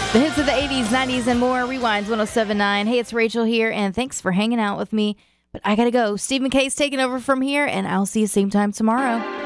The hits of the 80s, 90s, and more. Rewinds 1079. Hey, it's Rachel here, and thanks for hanging out with me. But I gotta go. Steve McKay's taking over from here, and I'll see you same time tomorrow.